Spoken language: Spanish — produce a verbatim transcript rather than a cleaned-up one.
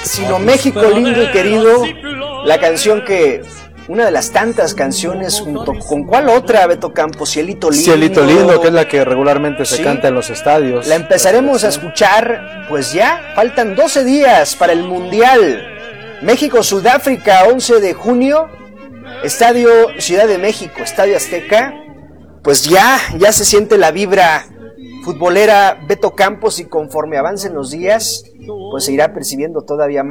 sino México lindo y querido, la canción que, una de las tantas canciones, junto con cuál otra, Beto Campos, Cielito Lindo. Cielito Lindo, que es la que regularmente se sí, canta en los estadios. La empezaremos a escuchar, pues ya, faltan doce días para el Mundial. México-Sudáfrica, once de junio, Estadio Ciudad de México, Estadio Azteca. Pues ya, ya se siente la vibra futbolera, Beto Campos, y conforme avancen los días, pues se irá percibiendo todavía más.